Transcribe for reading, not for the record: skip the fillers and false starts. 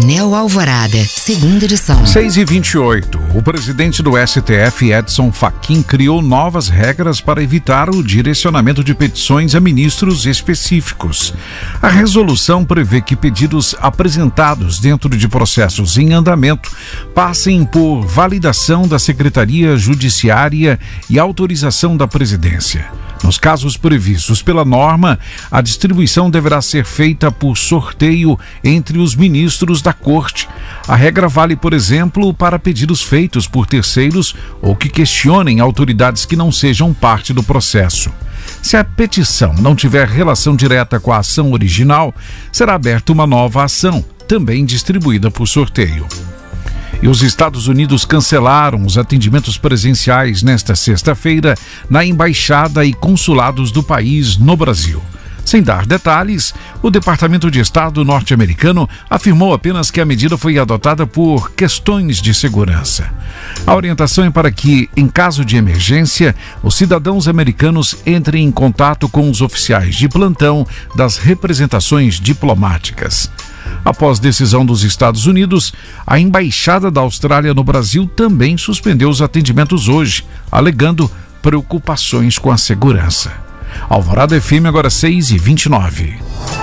Anel Alvorada, segunda edição. 6h28. O presidente do STF, Edson Fachin, criou novas regras para evitar o direcionamento de petições a ministros específicos. A resolução prevê que pedidos apresentados dentro de processos em andamento passem por validação da Secretaria Judiciária e autorização da Presidência. Nos casos previstos pela norma, a distribuição deverá ser feita por sorteio entre os ministros da Corte. A regra vale, por exemplo, para pedidos feitos por terceiros ou que questionem autoridades que não sejam parte do processo. Se a petição não tiver relação direta com a ação original, será aberta uma nova ação, também distribuída por sorteio. E os Estados Unidos cancelaram os atendimentos presenciais nesta sexta-feira na embaixada e consulados do país no Brasil. Sem dar detalhes, o Departamento de Estado norte-americano afirmou apenas que a medida foi adotada por questões de segurança. A orientação é para que, em caso de emergência, os cidadãos americanos entrem em contato com os oficiais de plantão das representações diplomáticas. Após decisão dos Estados Unidos, a Embaixada da Austrália no Brasil também suspendeu os atendimentos hoje, alegando preocupações com a segurança. Alvorada FM, agora 6h29.